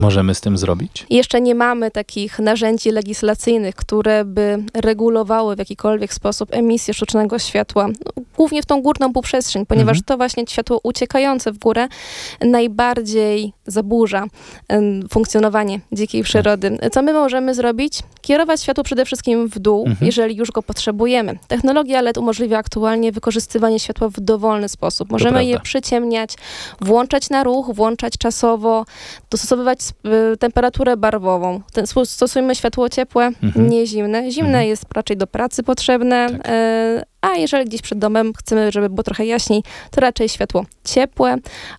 możemy z tym zrobić? Jeszcze nie mamy takich narzędzi legislacyjnych, które by regulowały w jakikolwiek sposób emisję sztucznego światła, głównie w tą górną półprzestrzeń, ponieważ to właśnie światło uciekające w górę najbardziej zaburza funkcjonowanie dzikiej przyrody. Co my możemy zrobić? Kierować światło przede wszystkim w dół, jeżeli już go potrzebujemy. Technologia LED umożliwia aktualnie wykorzystywanie światła w dowolny sposób. Możemy je przyciemniać, włączać na ruch, włączać czasowo, dostosowywać temperaturę barwową. Stosujemy światło ciepłe, nie zimne. Zimne jest raczej do pracy potrzebne, a jeżeli gdzieś przed domem chcemy, żeby było trochę jaśniej, to raczej światło ciepłe,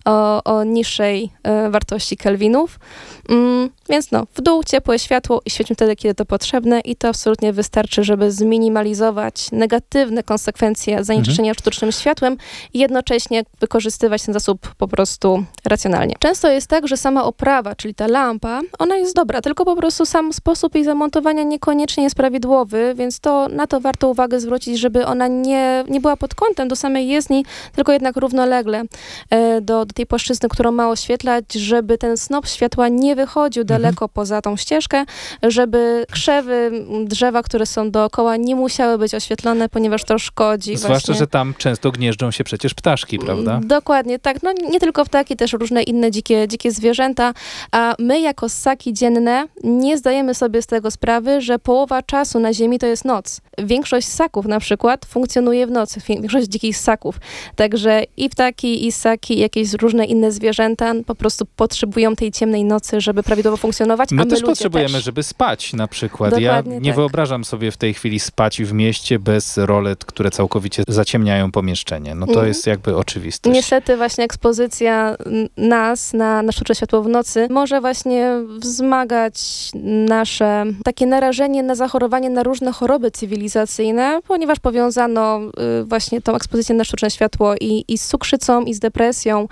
o niższej wartości kelwinów. Więc w dół ciepłe światło i świecimy wtedy, kiedy to potrzebne i to absolutnie wystarczy, żeby zminimalizować negatywne konsekwencje zanieczyszczenia sztucznym światłem i jednocześnie wykorzystywać ten zasób po prostu racjonalnie. Często jest tak, że sama oprawa, czyli ta lampa, ona jest dobra, tylko po prostu sam sposób jej zamontowania niekoniecznie jest prawidłowy, więc na to warto uwagę zwrócić, żeby ona nie była pod kątem do samej jezdni, tylko jednak równolegle do tej płaszczyzny, którą ma oświetlać, żeby ten snop światła nie wychodził daleko poza tą ścieżkę, żeby krzewy, drzewa, które są dookoła, nie musiały być oświetlone, ponieważ to szkodzi. Zwłaszcza, że tam często gnieżdżą się przecież ptaszki, prawda? Dokładnie, tak. Nie tylko ptaki, też różne inne dzikie zwierzęta, a my jako ssaki dzienne nie zdajemy sobie z tego sprawy, że połowa czasu na ziemi to jest noc. Większość ssaków na przykład funkcjonuje w nocy, większość dzikich ssaków. Także i ptaki, i ssaki, i jakieś różne inne zwierzęta po prostu potrzebują tej ciemnej nocy, żeby prawidłowo funkcjonować, My a my też ludzie potrzebujemy, żeby spać na przykład. Dokładnie Ja nie wyobrażam sobie w tej chwili spać w mieście bez rolet, które całkowicie zaciemniają pomieszczenie. To jest jakby oczywistość. Niestety właśnie ekspozycja nas na sztuczne światło w nocy może właśnie wzmagać nasze takie narażenie na zachorowanie na różne choroby cywilizacyjne, ponieważ powiązano właśnie tą ekspozycję na sztuczne światło i z cukrzycą, i z depresją,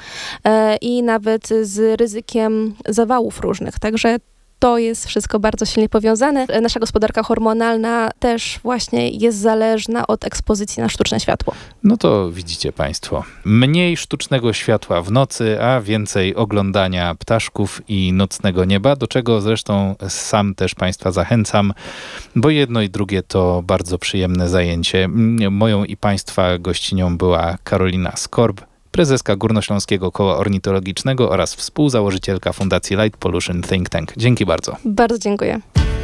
i nawet z ryzykiem zawałów różnych. Także to jest wszystko bardzo silnie powiązane. Nasza gospodarka hormonalna też właśnie jest zależna od ekspozycji na sztuczne światło. To widzicie Państwo. Mniej sztucznego światła w nocy, a więcej oglądania ptaszków i nocnego nieba, do czego zresztą sam też Państwa zachęcam, bo jedno i drugie to bardzo przyjemne zajęcie. Moją i Państwa gościnią była Karolina Skorb, prezeska Górnośląskiego Koła Ornitologicznego oraz współzałożycielka Fundacji Light Pollution Think Tank. Dzięki bardzo. Bardzo dziękuję.